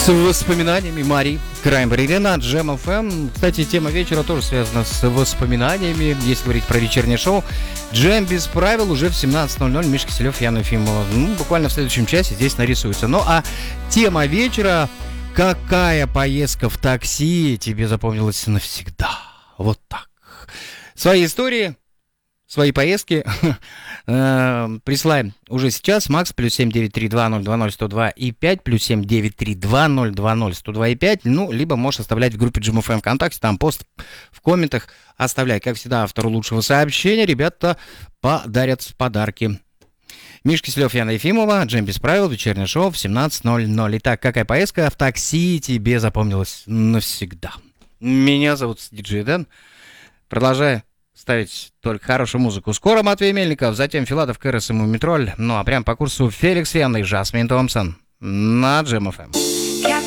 С воспоминаниями Мари Краймбрери на Jam FM. Кстати, тема вечера тоже связана с воспоминаниями. Если говорить про вечернее шоу, Джем без правил уже в 17:00. Миша Киселев, Яна Ефимова. Буквально в следующем часе здесь нарисуется. Ну а тема вечера: какая поездка в такси тебе запомнилась навсегда? Вот так. Свои истории, свои поездки присылаем уже сейчас. Макс, +7 932 020 102 и 5, +7 932 020 102 и 5. Ну, либо можешь оставлять в группе Jam FM ВКонтакте, там пост в комментах оставляй. Как всегда, автору лучшего сообщения ребята подарят подарки. Миша Киселев, Яна Ефимова, Джем без правил, вечернее шоу в 17:00. Итак, какая поездка в такси тебе запомнилась навсегда? Меня зовут диджей Дэн. Продолжаю ставить только хорошую музыку. Скоро Матвей Мельников, затем Филатов, Кэрос и Мумитроль. Ну а прям по курсу Феликс Янный, Жасмин Томпсон на Jam FM.